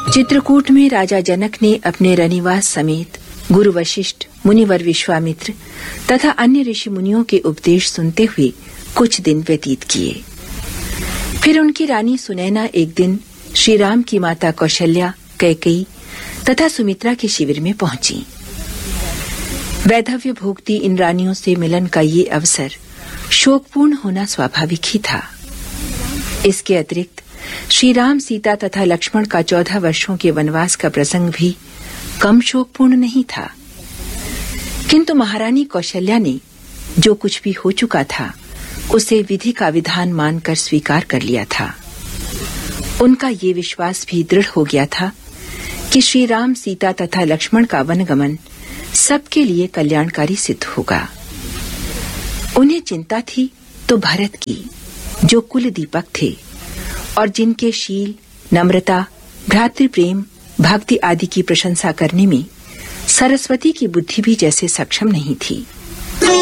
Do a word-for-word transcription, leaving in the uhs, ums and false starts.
चित्रकूट में राजा जनक ने अपने रनिवास समेत गुरु वशिष्ठ, मुनिवर विश्वामित्र तथा अन्य ऋषि मुनियों के उपदेश सुनते हुए कुछ दिन व्यतीत किए। फिर उनकी रानी सुनैना एक दिन श्री राम की माता कौशल्या, कैकेयी तथा सुमित्रा के शिविर में पहुंची। वैधव्य भोगती इन रानियों से मिलन का ये अवसर शोकपूर्ण होना स्वाभाविक ही था। इसके अतिरिक्त श्री राम, सीता तथा लक्ष्मण का चौदह वर्षों के वनवास का प्रसंग भी कम शोकपूर्ण नहीं था। किंतु महारानी कौशल्या ने जो कुछ भी हो चुका था उसे विधि का विधान मानकर स्वीकार कर लिया था। उनका ये विश्वास भी दृढ़ हो गया था कि श्री राम, सीता तथा लक्ष्मण का वनगमन सबके लिए कल्याणकारी सिद्ध होगा। उन्हें चिंता थी तो भरत की, जो कुल दीपक थे और जिनके शील, नम्रता, भ्रातृप्रेम, भक्ति आदि की प्रशंसा करने में सरस्वती की बुद्धि भी जैसे सक्षम नहीं थी।